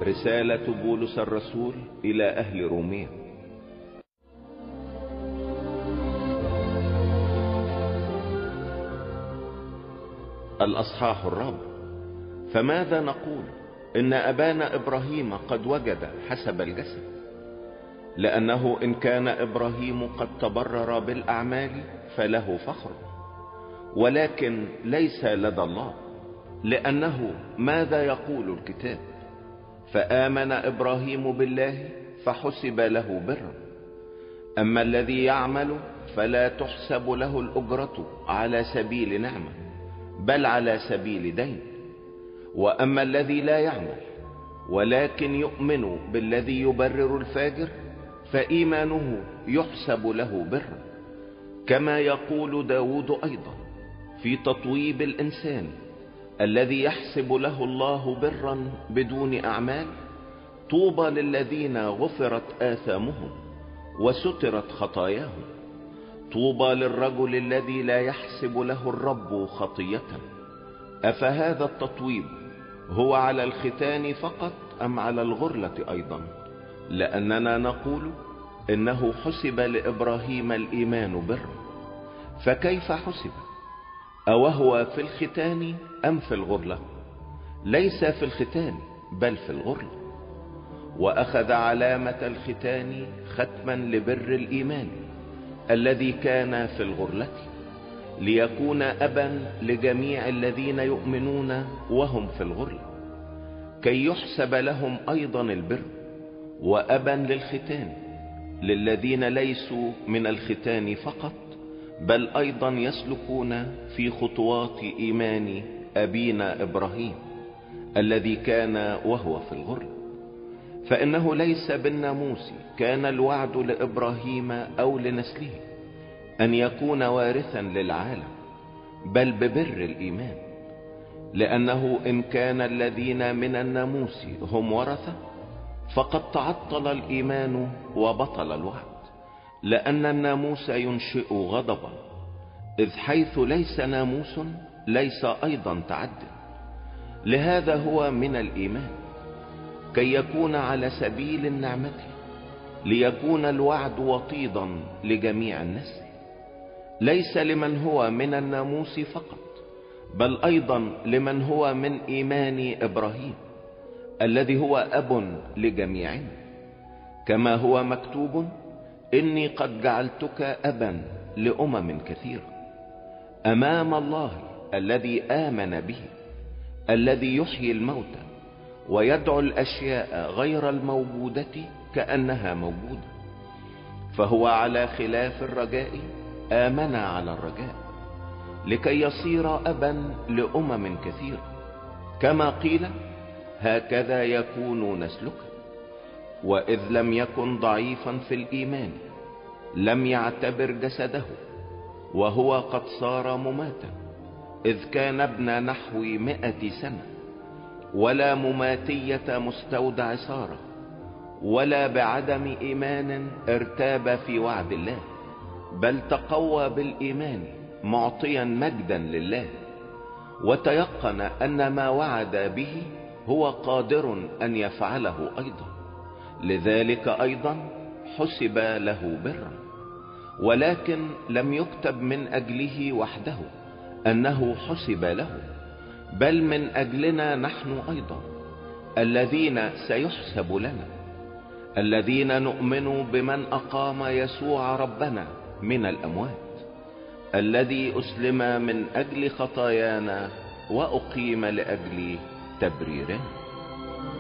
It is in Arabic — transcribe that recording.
رسالة بولس الرسول إلى أهل رومية. الأصحاح 4. فماذا نقول؟ إن أبانا إبراهيم قد وجد حسب الجسد، لأنه إن كان إبراهيم قد تبرر بالأعمال فله فخر، ولكن ليس لدى الله، لأنه ماذا يقول الكتاب؟ فآمن إبراهيم بالله فحسب له برا. أما الذي يعمل فلا تحسب له الأجرة على سبيل نعمة، بل على سبيل دين. وأما الذي لا يعمل ولكن يؤمن بالذي يبرر الفاجر فإيمانه يحسب له برا. كما يقول داود أيضا في تطويب الإنسان الذي يحسب له الله برا بدون أعمال: طوبى للذين غفرت آثامهم وسترت خطاياهم. طوبى للرجل الذي لا يحسب له الرب خطية. أفهذا التطويب هو على الختان فقط أم على الغرلة أيضا؟ لأننا نقول إنه حسب لإبراهيم الإيمان برا. فكيف حسب؟ أوهو في الختان أم في الغرلة؟ ليس في الختان بل في الغرلة. وأخذ علامة الختان ختما لبر الإيمان الذي كان في الغرلة، ليكون أبا لجميع الذين يؤمنون وهم في الغرلة، كي يحسب لهم أيضا البر، وأبا للختان للذين ليسوا من الختان فقط بل أيضا يسلكون في خطوات إيمان أبينا إبراهيم الذي كان وهو في الغرلة. فإنه ليس بالناموس كان الوعد لإبراهيم أو لنسله أن يكون وارثا للعالم، بل ببر الإيمان. لأنه إن كان الذين من الناموس هم ورثة فقد تعطل الإيمان وبطل الوعد، لأن الناموس ينشئ غضبا، إذ حيث ليس ناموس ليس أيضا تعد. لهذا هو من الإيمان كي يكون على سبيل النعمة، ليكون الوعد وطيدا لجميع الناس، ليس لمن هو من الناموس فقط بل أيضا لمن هو من إيمان إبراهيم الذي هو أب لجميعنا. كما هو مكتوب: إني قد جعلتك أبا لأمم كثيرة، أمام الله الذي آمن به، الذي يحيي الموتى ويدعو الأشياء غير الموجودة كأنها موجودة. فهو على خلاف الرجاء آمن على الرجاء، لكي يصير أبا لأمم كثيرة، كما قيل: هكذا يكون نسلك. وإذ لم يكن ضعيفا في الإيمان لم يعتبر جسده وهو قد صار مماتا، إذ كان ابن نحو 100 سنة، ولا مماتية مستودع سارة، ولا بعدم إيمان ارتاب في وعد الله، بل تقوى بالإيمان معطيا مجدا لله، وتيقن أن ما وعد به هو قادر أن يفعله أيضا، لذلك أيضا حسب له برا. ولكن لم يكتب من أجله وحده أنه حسب له، بل من أجلنا نحن أيضا الذين سيحسب لنا، الذين نؤمن بمن أقام يسوع ربنا من الأموات، الذي أسلم من أجل خطايانا وأقيم لأجل تبريرنا.